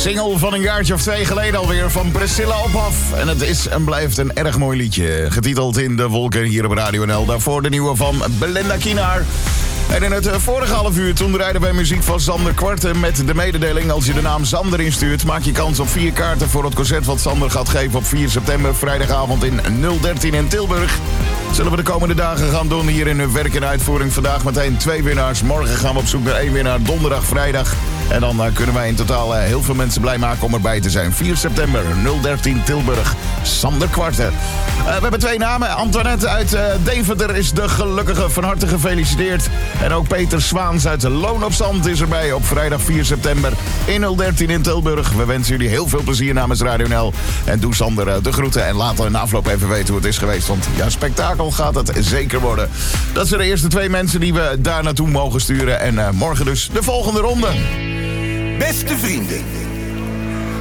single van een jaartje of 2 geleden alweer van Priscilla Ophoff. En het is en blijft een erg mooi liedje. Getiteld In de Wolken hier op Radio NL. Daarvoor de nieuwe van Belinda Kienaar. En in het vorige half uur toen rijden wij muziek van Sander Kwarten met de mededeling: als je de naam Sander instuurt, maak je kans op 4 kaarten voor het concert wat Sander gaat geven op 4 september, vrijdagavond in 013 in Tilburg. Zullen we de komende dagen gaan doen hier in werk en uitvoering. Vandaag meteen 2 winnaars. Morgen gaan we op zoek naar 1 winnaar. Donderdag, vrijdag. En dan kunnen wij in totaal heel veel mensen blij maken om erbij te zijn. 4 september, 013 Tilburg. Sander Kwarten. We hebben 2 namen. Antoinette uit Deventer is de gelukkige. Van harte gefeliciteerd. En ook Peter Zwaans uit Loon op Zand is erbij op vrijdag 4 september in 013 in Tilburg. We wensen jullie heel veel plezier namens Radio NL. En doe Sander de groeten. En laat in de afloop even weten hoe het is geweest. Want ja, spektakel gaat het zeker worden. Dat zijn de eerste 2 mensen die we daar naartoe mogen sturen. En morgen dus de volgende ronde. Beste vrienden,